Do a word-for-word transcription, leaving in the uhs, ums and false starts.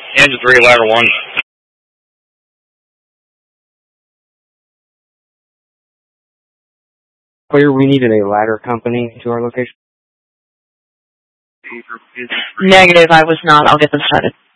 Engine three, ladder one. Clear, we needed a ladder company to our location. Negative, I was not. I'll get them started.